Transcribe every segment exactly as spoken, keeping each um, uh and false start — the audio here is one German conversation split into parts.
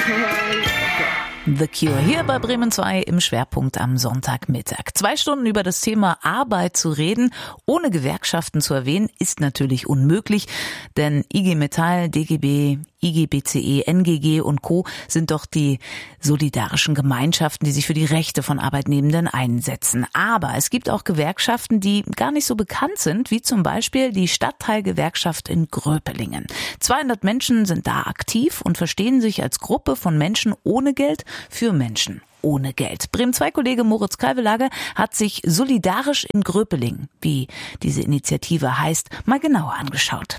The Cure hier bei Bremen zwei im Schwerpunkt am Sonntagmittag. Zwei Stunden über das Thema Arbeit zu reden, ohne Gewerkschaften zu erwähnen, ist natürlich unmöglich, denn I G Metall, D G B, I G B C E, N G G und Co. sind doch die solidarischen Gemeinschaften, die sich für die Rechte von Arbeitnehmenden einsetzen. Aber es gibt auch Gewerkschaften, die gar nicht so bekannt sind, wie zum Beispiel die Stadtteilgewerkschaft in Gröpelingen. zweihundert Menschen sind da aktiv und verstehen sich als Gruppe von Menschen ohne Geld für Menschen ohne Geld. Bremen zwei Kollege Moritz Kalvelage hat sich solidarisch in Gröpelingen, wie diese Initiative heißt, mal genauer angeschaut.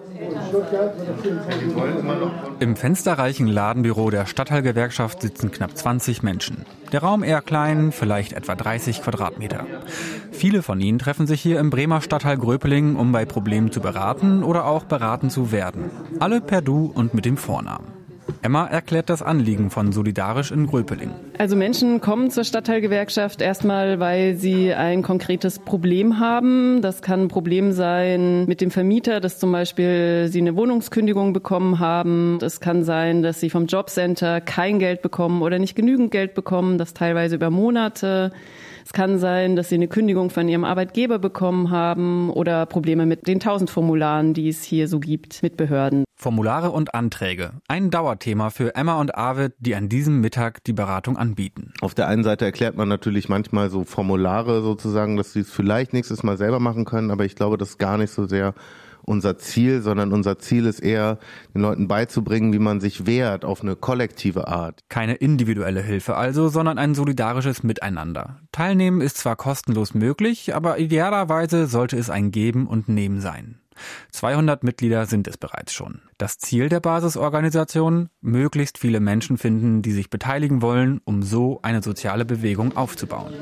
Im fensterreichen Ladenbüro der Stadtteilgewerkschaft sitzen knapp zwanzig Menschen. Der Raum eher klein, vielleicht etwa dreißig Quadratmeter. Viele von ihnen treffen sich hier im Bremer Stadtteil Gröpelingen, um bei Problemen zu beraten oder auch beraten zu werden. Alle per Du und mit dem Vornamen. Emma erklärt das Anliegen von Solidarisch in Gröpelingen. Also Menschen kommen zur Stadtteilgewerkschaft erstmal, weil sie ein konkretes Problem haben. Das kann ein Problem sein mit dem Vermieter, dass zum Beispiel sie eine Wohnungskündigung bekommen haben. Es kann sein, dass sie vom Jobcenter kein Geld bekommen oder nicht genügend Geld bekommen, das teilweise über Monate. Es kann sein, dass sie eine Kündigung von ihrem Arbeitgeber bekommen haben oder Probleme mit den tausend Formularen, die es hier so gibt, mit Behörden. Formulare und Anträge. Ein Dauerthema für Emma und Arvid, die an diesem Mittag die Beratung anbieten. Auf der einen Seite erklärt man natürlich manchmal so Formulare sozusagen, dass sie es vielleicht nächstes Mal selber machen können, aber ich glaube, das ist gar nicht so sehr unser Ziel, sondern unser Ziel ist eher, den Leuten beizubringen, wie man sich wehrt auf eine kollektive Art. Keine individuelle Hilfe also, sondern ein solidarisches Miteinander. Teilnehmen ist zwar kostenlos möglich, aber idealerweise sollte es ein Geben und Nehmen sein. zweihundert Mitglieder sind es bereits schon. Das Ziel der Basisorganisation? Möglichst viele Menschen finden, die sich beteiligen wollen, um so eine soziale Bewegung aufzubauen.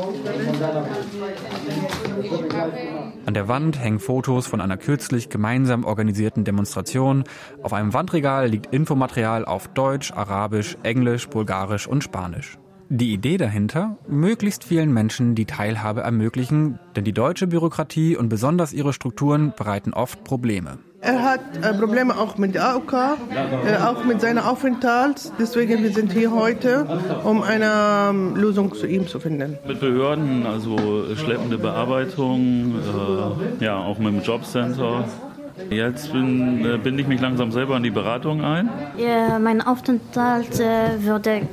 An der Wand hängen Fotos von einer kürzlich gemeinsam organisierten Demonstration. Auf einem Wandregal liegt Infomaterial auf Deutsch, Arabisch, Englisch, Bulgarisch und Spanisch. Die Idee dahinter? Möglichst vielen Menschen die Teilhabe ermöglichen, denn die deutsche Bürokratie und besonders ihre Strukturen bereiten oft Probleme. Er hat äh, Probleme auch mit der A O K, äh, auch mit seinem Aufenthalt. Deswegen wir sind hier heute, um eine ähm, Lösung zu ihm zu finden. Mit Behörden, also schleppende Bearbeitung, äh, ja auch mit dem Jobcenter. Jetzt bin, äh, binde ich mich langsam selber in die Beratung ein. Ja, mein Aufenthalt äh, wurde äh,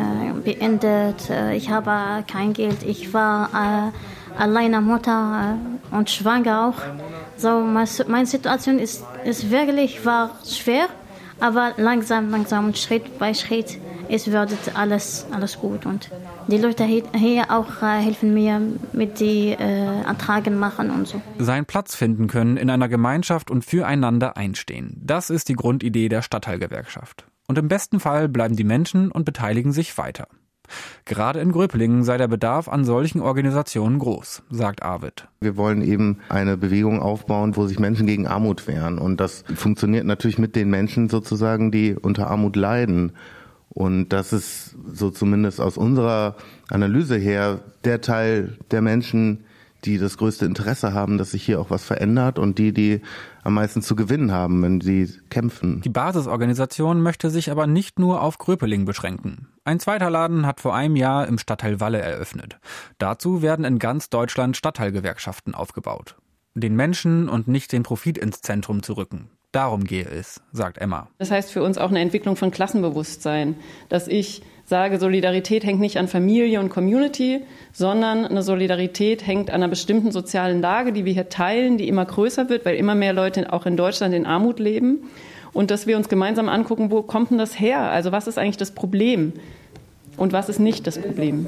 beendet. Ich habe kein Geld. Ich war äh, alleine Mutter äh, und schwanger auch. So, meine Situation ist, ist wirklich war schwer, aber langsam, langsam, Schritt bei Schritt, es wird alles, alles gut. Und die Leute hier auch äh, helfen mir mit die äh, Antragen machen und so. Seinen Platz finden können in einer Gemeinschaft und füreinander einstehen. Das ist die Grundidee der Stadtteilgewerkschaft. Und im besten Fall bleiben die Menschen und beteiligen sich weiter. Gerade in Gröpelingen sei der Bedarf an solchen Organisationen groß, sagt Arvid. Wir wollen eben eine Bewegung aufbauen, wo sich Menschen gegen Armut wehren. Und das funktioniert natürlich mit den Menschen sozusagen, die unter Armut leiden. Und das ist so zumindest aus unserer Analyse her der Teil der Menschen, die das größte Interesse haben, dass sich hier auch was verändert und die, die am meisten zu gewinnen haben, wenn sie kämpfen. Die Basisorganisation möchte sich aber nicht nur auf Gröpelingen beschränken. Ein zweiter Laden hat vor einem Jahr im Stadtteil Walle eröffnet. Dazu werden in ganz Deutschland Stadtteilgewerkschaften aufgebaut. Den Menschen und nicht den Profit ins Zentrum zu rücken. Darum gehe es, sagt Emma. Das heißt für uns auch eine Entwicklung von Klassenbewusstsein, dass ich sage, Solidarität hängt nicht an Familie und Community, sondern eine Solidarität hängt an einer bestimmten sozialen Lage, die wir hier teilen, die immer größer wird, weil immer mehr Leute auch in Deutschland in Armut leben. Und dass wir uns gemeinsam angucken, wo kommt denn das her? Also was ist eigentlich das Problem und was ist nicht das Problem?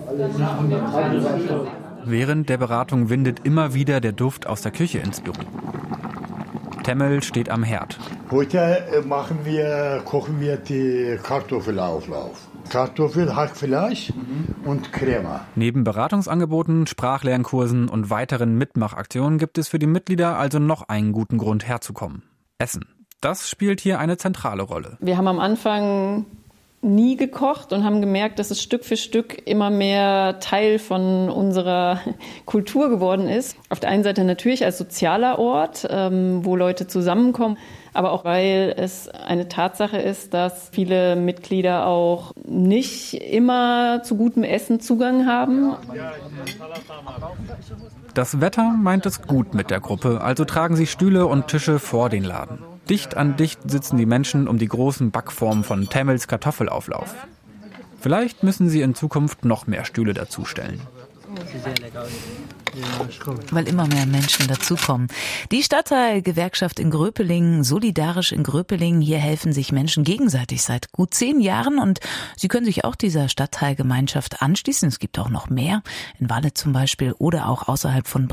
Während der Beratung windet immer wieder der Duft aus der Küche ins Büro. Temmel steht am Herd. Heute machen wir, kochen wir die Kartoffelauflauf. Kartoffel, Hackfleisch mhm. und Crema. Neben Beratungsangeboten, Sprachlernkursen und weiteren Mitmachaktionen gibt es für die Mitglieder also noch einen guten Grund herzukommen. Essen. Das spielt hier eine zentrale Rolle. Wir haben am Anfang nie gekocht und haben gemerkt, dass es Stück für Stück immer mehr Teil von unserer Kultur geworden ist. Auf der einen Seite natürlich als sozialer Ort, ähm, wo Leute zusammenkommen, aber auch weil es eine Tatsache ist, dass viele Mitglieder auch nicht immer zu gutem Essen Zugang haben. Das Wetter meint es gut mit der Gruppe, also tragen sie Stühle und Tische vor den Laden. Dicht an dicht sitzen die Menschen um die großen Backformen von Temmels Kartoffelauflauf. Vielleicht müssen sie in Zukunft noch mehr Stühle dazustellen. Weil immer mehr Menschen dazukommen. Die Stadtteilgewerkschaft in Gröpelingen, Solidarisch in Gröpelingen, hier helfen sich Menschen gegenseitig seit gut zehn Jahren und Sie können sich auch dieser Stadtteilgemeinschaft anschließen. Es gibt auch noch mehr, in Walle zum Beispiel oder auch außerhalb von